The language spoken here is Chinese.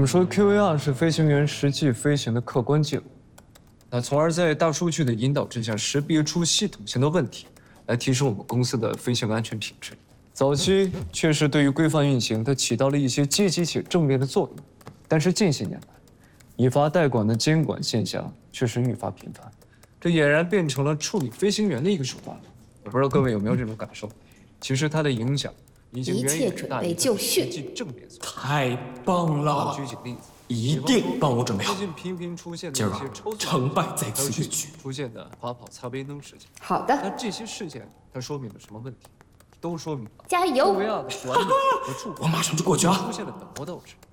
们说 QAR 是飞行员实际飞行的客观记录，那从而在大数据的引导之下，识别出系统性的问题，来提升我们公司的飞行安全品质。早期确实对于规范运行，它起到了一些积极且正面的作用，但是近些年来，以罚代管的监管现象确实愈发频繁，这俨然变成了处理飞行员的一个手段了。我不知道各位有没有这种感受？其实它的影响已经远远大于实际正面作用。 太棒了！ 举几个例子， 一定帮我准备好。 最近频频出现的今儿一些抽成败在此一举。 出现的滑跑擦杯灯事件。 好的。 那这些事件它说明了什么问题？都说明了加油！ QAR的管理和触控我马上就过去啊！ 出现了本末倒置。